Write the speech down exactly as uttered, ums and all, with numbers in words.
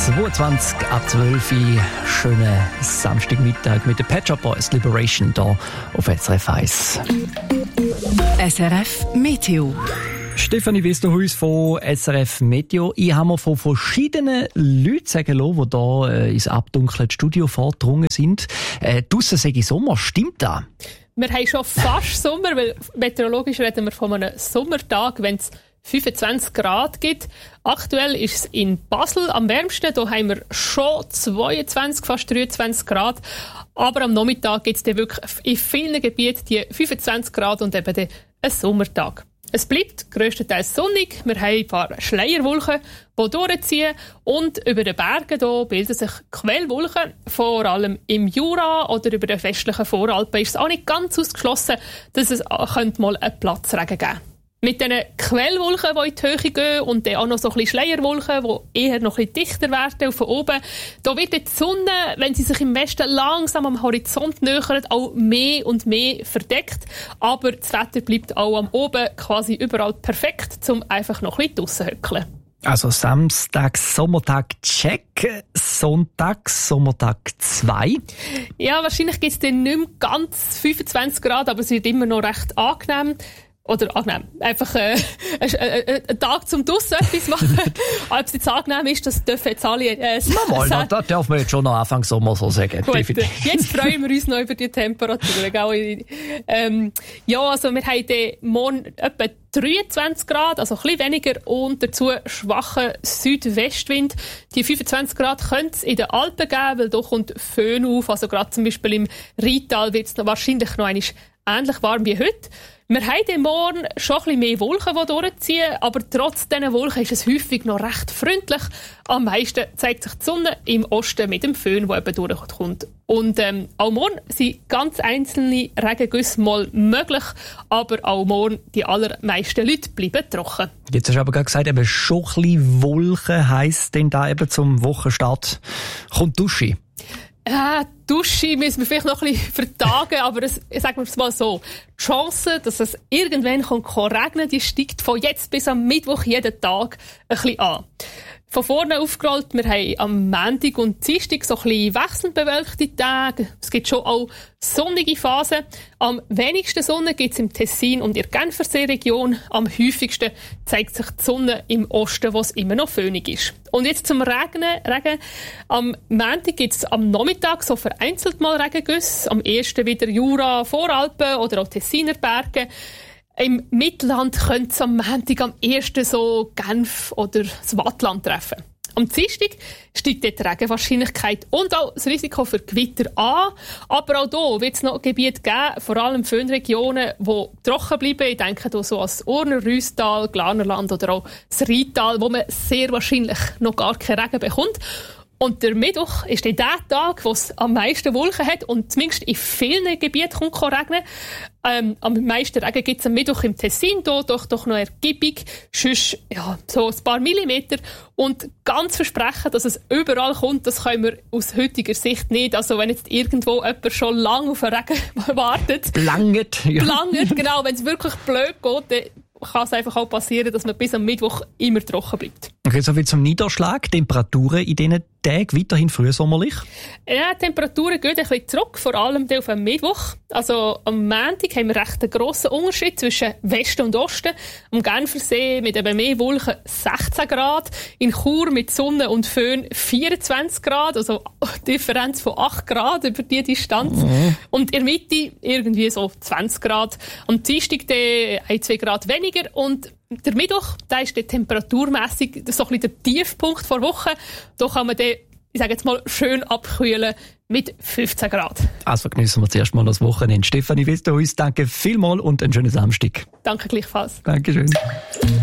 zweiundzwanzig ab zwölf Uhr. Schönen Samstagmittag mit den Pet Shop Boys Liberation hier auf S R F eins. S R F Meteo. Stefanie Westerhuis von S R F Meteo. Ich habe mir von verschiedenen Leuten sagen lassen, die hier äh, ins abdunkelte Studio vorgedrungen sind. Äh, draussen sage ich Sommer. Stimmt das? Wir haben schon fast Sommer, weil meteorologisch reden wir von einem Sommertag, wenn es fünfundzwanzig Grad gibt. Aktuell ist es in Basel am wärmsten. Da haben wir schon zweiundzwanzig, fast dreiundzwanzig Grad. Aber am Nachmittag gibt es dann wirklich in vielen Gebieten die fünfundzwanzig Grad und eben dann einen Sommertag. Es bleibt grösstenteils sonnig. Wir haben ein paar Schleierwolken, die durchziehen. Und über den Bergen hier bilden sich Quellwolken. Vor allem im Jura oder über den westlichen Voralpen ist es auch nicht ganz ausgeschlossen, dass es mal einen Platzregen geben könnte. Mit diesen Quellwolken, die in die Höhe gehen und dann auch noch so ein bisschen Schleierwolken, die eher noch ein bisschen dichter werden von oben, da wird die Sonne, wenn sie sich im Westen langsam am Horizont nähert, auch mehr und mehr verdeckt. Aber das Wetter bleibt auch am Oben quasi überall perfekt, um einfach noch ein bisschen draussen zu hückeln. Also Samstag, Sommertag, check. Sonntag, Sommertag zwei. Ja, wahrscheinlich gibt es dann nicht mehr ganz fünfundzwanzig Grad, aber es wird immer noch recht angenehm. Oder angenehm. Einfach äh, ein, ein, ein Tag zum draussen etwas machen. Ob es jetzt angenehm ist, das dürfen jetzt alle äh, mal, sagen. Das darf man jetzt schon noch Anfang Sommer so sagen. Gut, jetzt freuen wir uns noch über die Temperaturen. Ähm, ja, also wir haben den morgen etwa dreiundzwanzig Grad, also ein bisschen weniger und dazu schwachen Südwestwind. Die fünfundzwanzig Grad könnte es in den Alpen geben, weil da kommt Föhn auf. Also gerade zum Beispiel im Rheintal wird es wahrscheinlich noch einmal ähnlich warm wie heute. Wir haben morgen schon ein bisschen mehr Wolken, die durchziehen, aber trotz diesen Wolken ist es häufig noch recht freundlich. Am meisten zeigt sich die Sonne im Osten mit dem Föhn, der eben durchkommt. Und ähm, auch morgen sind ganz einzelne Regengüsse mal möglich, aber auch morgen die allermeisten Leute bleiben trocken. Jetzt hast du aber gerade gesagt, eben schon ein bisschen Wolken heisst denn da eben zum Wochenstart kommt Dusche. Ja, Dusche müssen wir vielleicht noch ein bisschen vertagen, aber es, sagen wir es mal so. Die Chance, dass es irgendwann kann regnen kann, die steigt von jetzt bis am Mittwoch jeden Tag ein bisschen an. Von vorne aufgerollt, wir haben am Montag und Dienstag so ein bisschen wechselnd bewölkte Tage. Es gibt schon auch sonnige Phasen. Am wenigsten Sonne gibt es im Tessin und in der Genfersee-Region. Am häufigsten zeigt sich die Sonne im Osten, wo es immer noch föhnig ist. Und jetzt zum Regnen. Regen. Am Montag gibt es am Nachmittag so vereinzelt mal Regengüsse. Am ersten wieder Jura, Voralpen oder auch Tessiner Berge. Im Mittelland könnte es am Montag am ersten so Genf oder das Wattland treffen. Am Dienstag steigt die Regenwahrscheinlichkeit und auch das Risiko für Gewitter an. Aber auch hier wird es noch Gebiete geben, vor allem Föhnregionen, die trocken bleiben. Ich denke hier so an das Urner, Rüstal, Glarnerland oder auch das Rheintal, wo man sehr wahrscheinlich noch gar keinen Regen bekommt. Und der Mittwoch ist dann der Tag, wo es am meisten Wolken hat und zumindest in vielen Gebieten kann regnen. Ähm, am meisten Regen gibt es am Mittwoch im Tessin, hier doch, doch noch ergiebig, sonst ja, so ein paar Millimeter. Und ganz versprechen, dass es überall kommt, das können wir aus heutiger Sicht nicht. Also wenn jetzt irgendwo jemand schon lange auf einen Regen wartet. Langet. Ja. Langet, genau. Wenn es wirklich blöd geht, dann kann es einfach auch passieren, dass man bis am Mittwoch immer trocken bleibt. Okay, so viel zum Niederschlag. Temperaturen in diesen Tagen weiterhin frühsommerlich? Ja, die Temperaturen gehen ein bisschen zurück, vor allem auf am Mittwoch. Also am Montag haben wir recht einen grossen Unterschied zwischen Westen und Osten. Am Genfersee mit eben mehr Wolken sechzehn Grad, in Chur mit Sonne und Föhn vierundzwanzig Grad, also eine Differenz von acht Grad über die Distanz. Mhm. Und in der Mitte irgendwie so zwanzig Grad. Am Dienstag ein, zwei Grad weniger und der Mittwoch, da ist der temperaturmässig so ein bisschen der Tiefpunkt vor Woche. Da kann man den, ich sage jetzt mal, schön abkühlen mit fünfzehn Grad. Also geniessen wir zuerst mal das Wochenende. Stefanie Westerhuis, danke vielmals und einen schönen Samstag. Danke gleichfalls. Dankeschön.